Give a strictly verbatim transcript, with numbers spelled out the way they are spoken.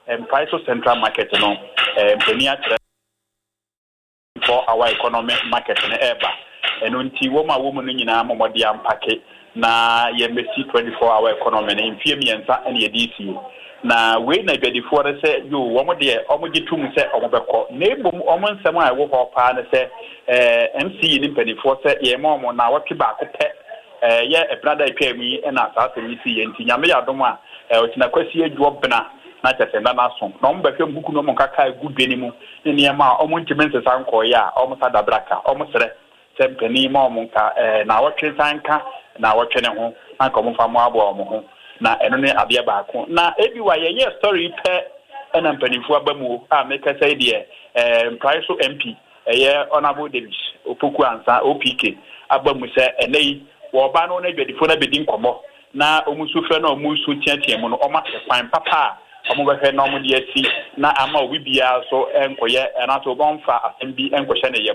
price central market no mpenia for our economic market na eba eno nti wo ma wo mu no nyina momodi ampake na ye mesi twenty-four hour economy na mfie miensa na ye D C na we na dwadifo re se yo wo mo de o mo gitum se o mo beko na ebom o mo nsem a wo ho pa na se eh M C ni mpanifo se ye mo mo na wotwe ba ko pe eh ye ebrada twami na asase ni si ye nti nyame ya dom a o tina kwasi adwo bena na chesenda na so na o mo behwe mbuku no mo kaka gudwani mu ne ne ma o mo ntimense sanko ya o mo sada braka o mo sere sempeni ma o mo nka eh na wotwe sanka na wotwe ne ho anka mo fa mo abo o mo ho na eno ne ade ba ko na ebi wa ye ye story pe ena mpanifo abamu a meka say de eh price M P eye honorable Davis Opoku Ansa O P K abamu se enei wo ba no na dwadifo na bedi nkomo na omusu fe na omusu tiatia mu no o ma kwan papa omo be fe na omo de asi na ama obi bia so enkoye na to bonfa asembi enkohye ne